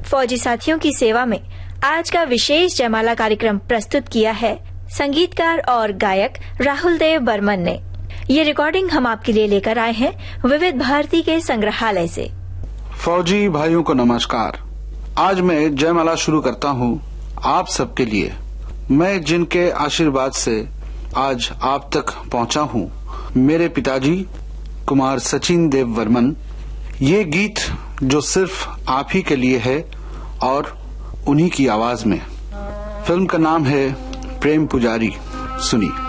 फौजी साथियों की सेवा में आज का विशेष जयमाला कार्यक्रम प्रस्तुत किया है संगीतकार और गायक राहुल देव बर्मन ने। ये रिकॉर्डिंग हम आपके लिए लेकर आए हैं विविध भारती के संग्रहालय से। फौजी भाइयों को नमस्कार। आज मैं जयमाला शुरू करता हूँ आप सबके लिए। मैं जिनके आशीर्वाद से आज आप तक पहुँचा हूँ, मेरे पिताजी कुमार सचिन देव बर्मन। ये गीत जो सिर्फ आप ही के लिए है और उन्हीं की आवाज में। फिल्म का नाम है प्रेम पुजारी। सुनिए।